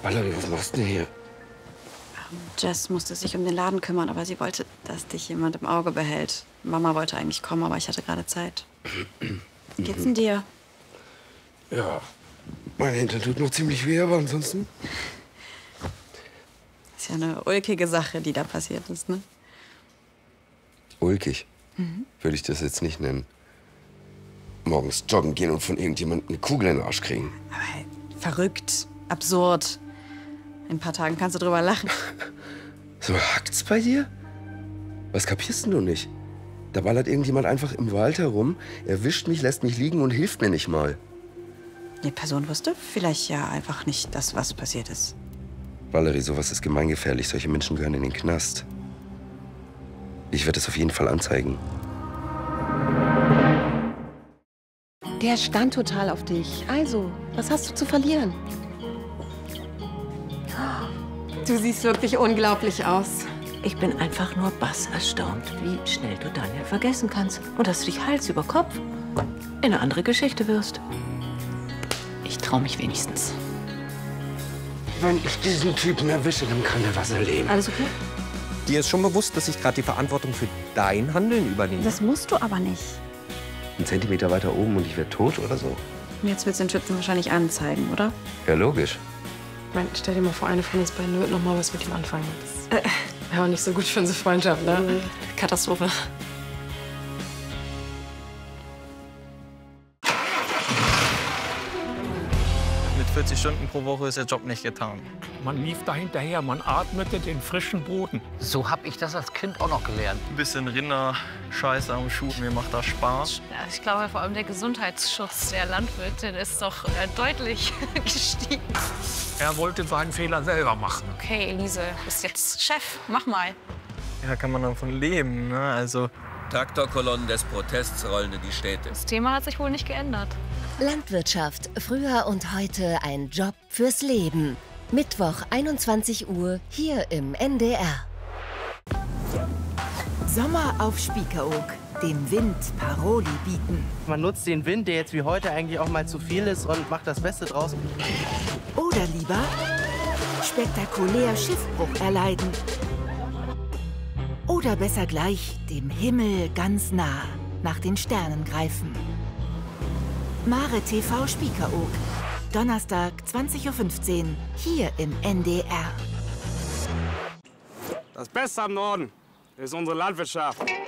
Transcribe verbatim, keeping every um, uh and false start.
Valerie, was machst du denn hier? Jess musste sich um den Laden kümmern, aber sie wollte, dass dich jemand im Auge behält. Mama wollte eigentlich kommen, aber ich hatte gerade Zeit. Wie geht's denn dir? Ja, mein Hintern tut noch ziemlich weh, aber ansonsten... Ist ja eine ulkige Sache, die da passiert ist, ne? Ulkig? Mhm. Würde ich das jetzt nicht nennen. Morgens joggen gehen und von irgendjemandem eine Kugel in den Arsch kriegen. Aber hey, verrückt, absurd. In ein paar Tagen kannst du drüber lachen. So, hackt's bei dir? Was kapierst denn du nicht? Da ballert irgendjemand einfach im Wald herum, erwischt mich, lässt mich liegen und hilft mir nicht mal. Die Person wusste vielleicht ja einfach nicht das, was passiert ist. Valerie, sowas ist gemeingefährlich. Solche Menschen gehören in den Knast. Ich werde es auf jeden Fall anzeigen. Der stand total auf dich. Also, was hast du zu verlieren? Du siehst wirklich unglaublich aus. Ich bin einfach nur bass erstaunt, wie schnell du Daniel vergessen kannst. Und dass du dich Hals über Kopf in eine andere Geschichte wirst. Ich trau mich wenigstens. Wenn ich diesen Typen erwische, dann kann er was erleben. Alles okay? Dir ist schon bewusst, dass ich gerade die Verantwortung für dein Handeln übernehme? Das musst du aber nicht. Ein Zentimeter weiter oben und ich werde tot oder so? Und jetzt willst du den Typen wahrscheinlich anzeigen, oder? Ja, logisch. Ich meine, stell dir mal vor, eine von uns beiden wird noch mal was mit ihm anfangen. Das äh, wäre auch nicht so gut für unsere Freundschaft, ne? Mhm. Katastrophe. Mit vierzig Stunden pro Woche ist der Job nicht getan. Man lief da hinterher, man atmete den frischen Boden. So habe ich das als Kind auch noch gelernt. Ein bisschen Rinder, Scheiße am Schuh, mir macht das Spaß. Ja, ich glaube, vor allem der Gesundheitsschutz der Landwirtin ist doch äh, deutlich gestiegen. Er wollte seinen Fehler selber machen. Okay, Elise, du bist jetzt Chef, mach mal. Ja, kann man davon leben, ne? Also Traktorkolonnen des Protests rollen in die Städte. Das Thema hat sich wohl nicht geändert. Landwirtschaft, früher und heute ein Job fürs Leben. Mittwoch, einundzwanzig Uhr, hier im N D R. Sommer auf Spiekeroog, dem Wind Paroli bieten. Man nutzt den Wind, der jetzt wie heute eigentlich auch mal zu viel ist, und macht das Beste draus. Oder lieber spektakulär Schiffbruch erleiden. Oder besser gleich dem Himmel ganz nah nach den Sternen greifen. Mare T V Spiekeroog. Donnerstag, zwanzig Uhr fünfzehn, hier im N D R. Das Beste am Norden ist unsere Landwirtschaft.